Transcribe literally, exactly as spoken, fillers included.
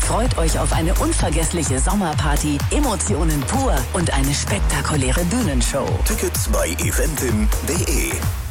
Freut euch auf eine unvergessliche Sommerparty, Emotionen pur und eine spektakuläre Bühnenshow. Tickets bei eventim punkt de.